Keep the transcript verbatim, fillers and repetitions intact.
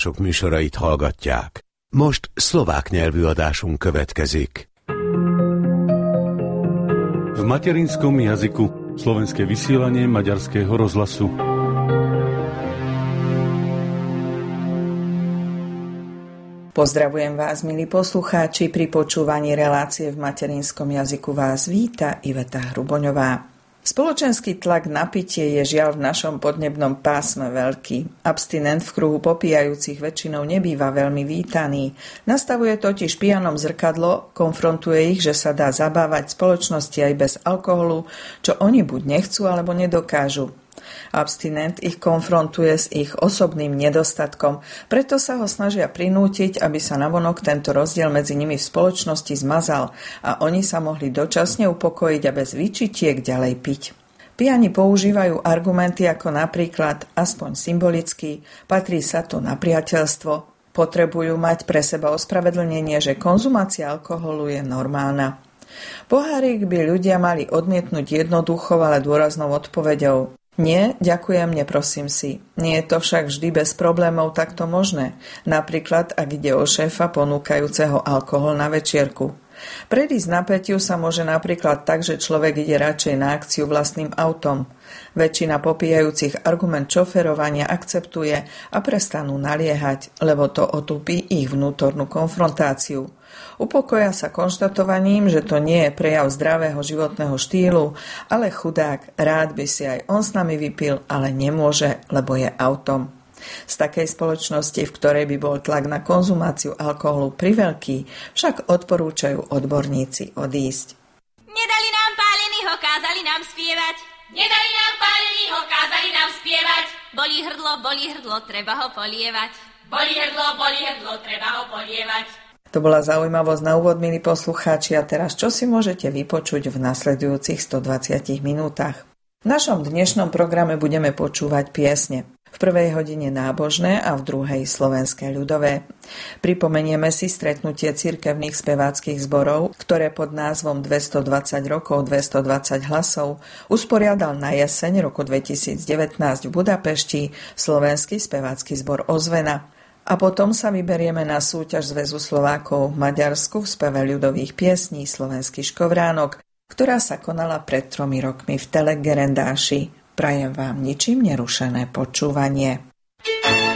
Sok műsorait hallgatják. Most szlovák nyelvű adásunk következik. V materinskom jazyku slovenské vysielanie Maďarského rozhlasu. Pozdravujem vás, milí poslucháči, pri počúvaní relácie v materinskom jazyku vás víta Iveta Hruboňová. Spoločenský tlak na pitie je žiaľ v našom podnebnom pásme veľký. Abstinent v kruhu popíjajúcich väčšinou nebýva veľmi vítaný. Nastavuje totiž pijanom zrkadlo, konfrontuje ich, že sa dá zabávať v spoločnosti aj bez alkoholu, čo oni buď nechcú, alebo nedokážu. Abstinent ich konfrontuje s ich osobným nedostatkom, preto sa ho snažia prinútiť, aby sa navonok tento rozdiel medzi nimi v spoločnosti zmazal a oni sa mohli dočasne upokojiť a bez výčitiek ďalej piť. Pijani používajú argumenty ako napríklad, aspoň symbolicky, patrí sa to na priateľstvo, potrebujú mať pre seba ospravedlnenie, že konzumácia alkoholu je normálna. Pohárik by ľudia mali odmietnúť jednoduchou, ale dôraznou odpoveďou. Nie, ďakujem, neprosím si. Nie je to však vždy bez problémov takto možné, napríklad ak ide o šéfa ponúkajúceho alkohol na večierku. Predísť napätiu sa môže napríklad tak, že človek ide radšej na akciu vlastným autom. Väčšina popíjajúcich argument šoferovania akceptuje a prestanú naliehať, lebo to otupí ich vnútornú konfrontáciu. Upokoja sa konštatovaním, že to nie je prejav zdravého životného štýlu, ale chudák, rád by si aj on s nami vypil, ale nemôže, lebo je autom. Z takej spoločnosti, v ktorej by bol tlak na konzumáciu alkoholu priveľký, však odporúčajú odborníci odísť. Nedali nám pálenýho, kázali nám spievať. Nedali nám pálenýho, kázali nám spievať. Bolí hrdlo, bolí hrdlo, treba ho polievať. Bolí hrdlo, bolí hrdlo, treba ho polievať. To bola zaujímavosť na úvod, milí poslucháči, a teraz čo si môžete vypočuť v nasledujúcich stodvadsiatich minútach. V našom dnešnom programe budeme počúvať piesne. V prvej hodine nábožné a v druhej slovenské ľudové. Pripomenieme si stretnutie cirkevných speváckych zborov, ktoré pod názvom dvestodvadsať rokov, dvestodvadsať hlasov usporiadal na jeseň roku dvetisícdevätnásť v Budapešti Slovenský spevácky zbor Ozvena. A potom sa vyberieme na súťaž Zväzu Slovákov v Maďarsku v speve ľudových piesní Slovenský škovránok, ktorá sa konala pred tromi rokmi v Telegerendáši. Prajem vám ničím nerušené počúvanie.